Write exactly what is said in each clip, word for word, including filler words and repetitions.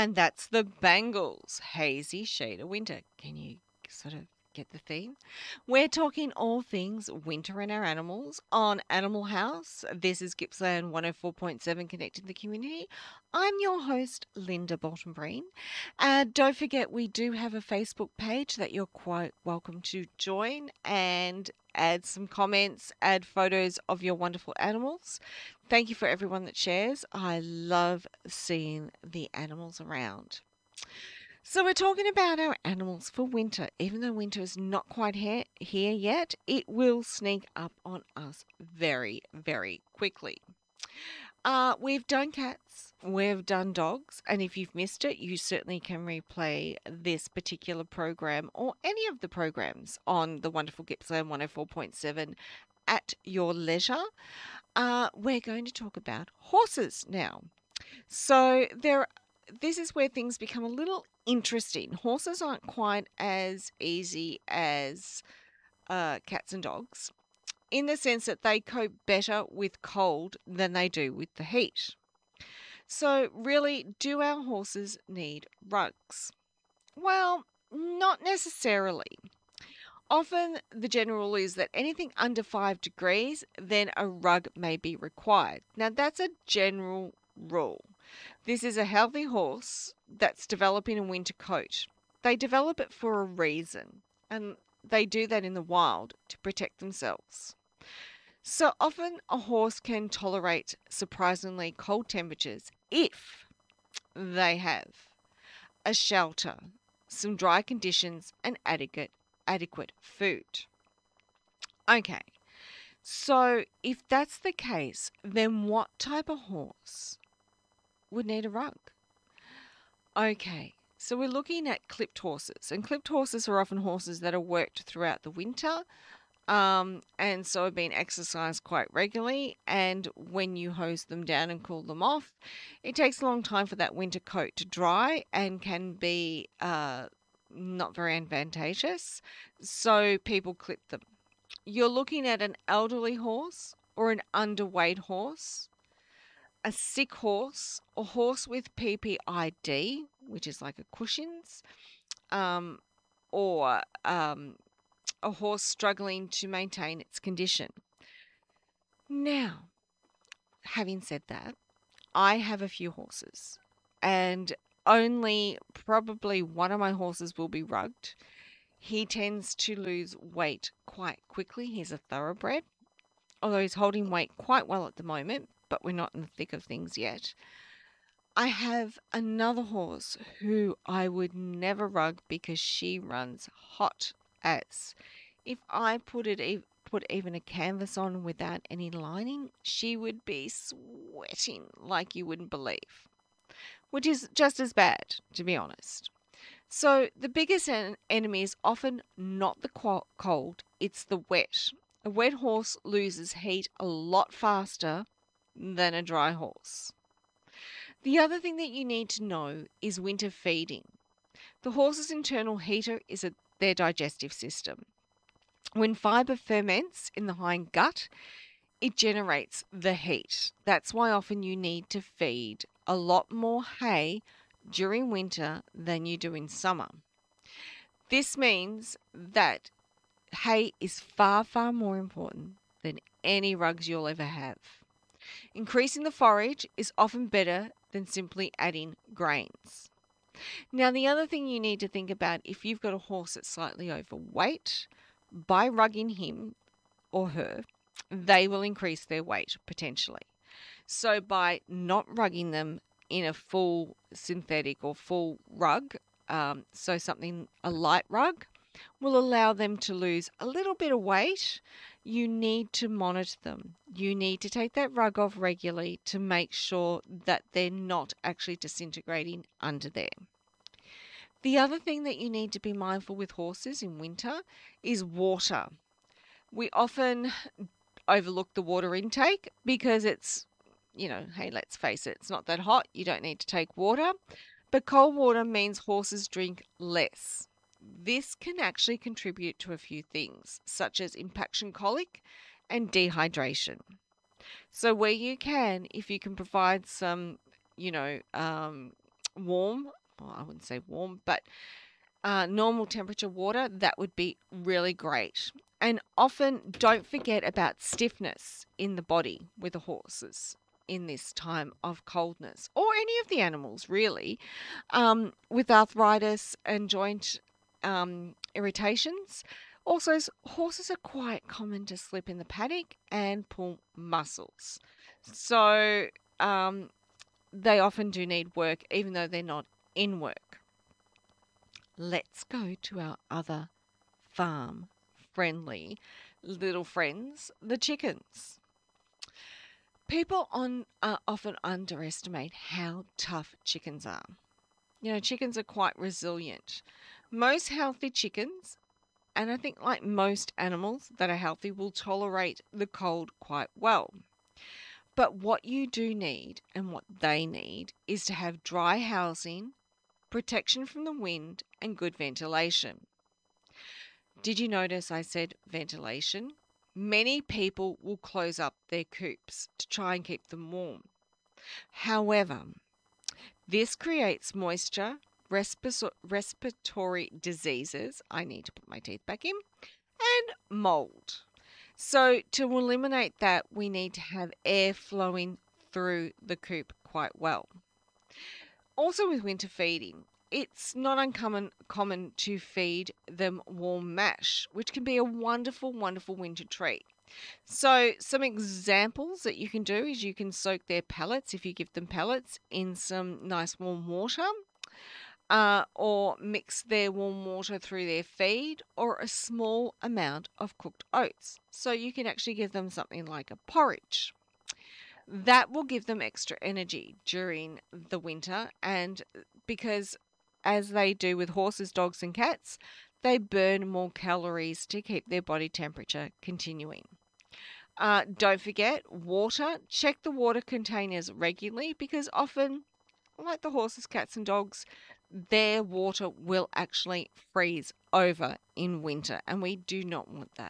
And that's the Bangles Hazy Shade of Winter. Can you sort of get the theme? We're talking all things winter and our animals on Animal House. This is Gippsland one oh four point seven, connecting the community. I'm your host, Linda Bolton-Breen. Uh, don't forget, we do have a Facebook page that you're quite welcome to join and add some comments, add photos of your wonderful animals. Thank you for everyone that shares. I love seeing the animals around. So we're talking about our animals for winter. Even though winter is not quite here, here yet, it will sneak up on us very, very quickly. Uh, we've done cats, we've done dogs, and if you've missed it, you certainly can replay this particular program or any of the programs on the wonderful Gippsland one oh four point seven at your leisure. Uh, we're going to talk about horses now. So there, this is where things become a little interesting. Horses aren't quite as easy as uh, cats and dogs, in the sense that they cope better with cold than they do with the heat. So really, do our horses need rugs? Well, not necessarily. Often the general rule is that anything under five degrees, then a rug may be required. Now that's a general rule. This is a healthy horse that's developing a winter coat. They develop it for a reason, and they do that in the wild to protect themselves. So often a horse can tolerate surprisingly cold temperatures if they have a shelter, some dry conditions, and adequate adequate food. Okay, so if that's the case, then what type of horse would need a rug? Okay, so we're looking at clipped horses, and clipped horses are often horses that are worked throughout the winter, um, and so have been exercised quite regularly, and when you hose them down and cool them off, it takes a long time for that winter coat to dry and can be uh, not very advantageous, so people clip them. You're looking at an elderly horse or an underweight horse, a sick horse, a horse with P P I D, which is like a cushions, um, or um, a horse struggling to maintain its condition. Now, having said that, I have a few horses, and only probably one of my horses will be rugged. He tends to lose weight quite quickly. He's a thoroughbred, although he's holding weight quite well at the moment, but we're not in the thick of things yet. I have another horse who I would never rug because she runs hot as. If I put it e- put even a canvas on without any lining, she would be sweating like you wouldn't believe, which is just as bad, to be honest. So the biggest en- enemy is often not the qu- cold, it's the wet. A wet horse loses heat a lot faster than a dry horse. The other thing that you need to know is winter feeding. The horse's internal heater is a, their digestive system. When fibre ferments in the hind gut, it generates the heat. That's why often you need to feed a lot more hay during winter than you do in summer. This means that hay is far, far more important than any rugs you'll ever have. Increasing the forage is often better than simply adding grains. Now, the other thing you need to think about, if you've got a horse that's slightly overweight, by rugging him or her, they will increase their weight potentially. So by not rugging them in a full synthetic or full rug, um, so something, a light rug, will allow them to lose a little bit of weight. You need to monitor them. You need to take that rug off regularly to make sure that they're not actually disintegrating under there. The other thing that you need to be mindful with horses in winter is water. We often overlook the water intake because it's, you know, hey, let's face it, it's not that hot. You don't need to take water. But cold water means horses drink less. This can actually contribute to a few things, such as impaction colic and dehydration. So where you can, if you can provide some, you know, um, warm, well, I wouldn't say warm, but uh, normal temperature water, that would be really great. And often don't forget about stiffness in the body with the horses in this time of coldness, or any of the animals really, um, with arthritis and joint um, irritations. Also, s- horses are quite common to slip in the paddock and pull muscles. So um, they often do need work, even though they're not in work. Let's go to our other farm friendly little friends, the chickens. People on uh, often underestimate how tough chickens are. You know, chickens are quite resilient. Most healthy chickens, and I think like most animals that are healthy, will tolerate the cold quite well. But what you do need and what they need is to have dry housing, protection from the wind, and good ventilation. Did you notice I said ventilation? Many people will close up their coops to try and keep them warm. However, this creates moisture, respis- respiratory diseases, I need to put my teeth back in, and mold. So, to eliminate that, we need to have air flowing through the coop quite well. Also, with winter feeding, it's not uncommon common to feed them warm mash, which can be a wonderful, wonderful winter treat. So, some examples that you can do is you can soak their pellets, if you give them pellets, in some nice warm water, uh, or mix their warm water through their feed, or a small amount of cooked oats. So, you can actually give them something like a porridge. That will give them extra energy during the winter, and because as they do with horses, dogs, and cats, they burn more calories to keep their body temperature continuing. Uh, don't forget water. Check the water containers regularly because often, like the horses, cats, and dogs, their water will actually freeze over in winter, and we do not want that.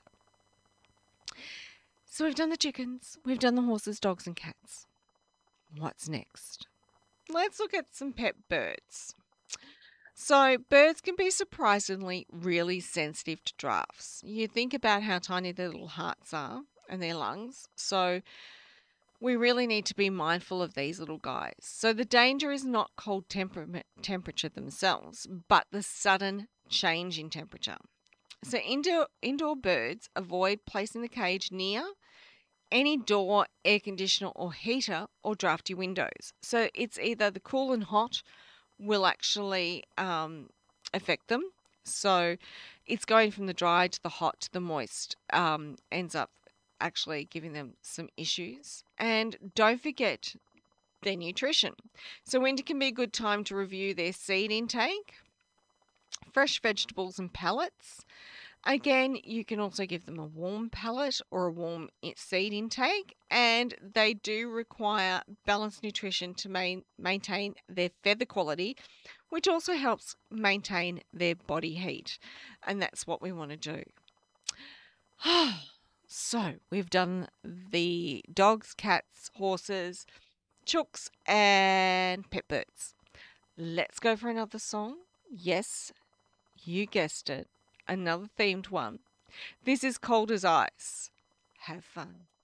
So we've done the chickens, we've done the horses, dogs, and cats. What's next? Let's look at some pet birds. So, birds can be surprisingly really sensitive to drafts. You think about how tiny their little hearts are and their lungs. So, we really need to be mindful of these little guys. So, the danger is not cold temper- temperature themselves, but the sudden change in temperature. So, indoor, indoor birds avoid placing the cage near any door, air conditioner, or heater, or drafty windows. So, it's either the cool and hot will actually um, affect them. So it's going from the dry to the hot to the moist, um, ends up actually giving them some issues. And don't forget their nutrition. So winter can be a good time to review their seed intake, fresh vegetables and pellets. Again, you can also give them a warm pellet or a warm seed intake, and they do require balanced nutrition to main, maintain their feather quality, which also helps maintain their body heat, and that's what we want to do. So, we've done the dogs, cats, horses, chooks, and pet birds. Let's go for another song. Yes, you guessed it, another themed one. This is Cold as Ice. Have fun.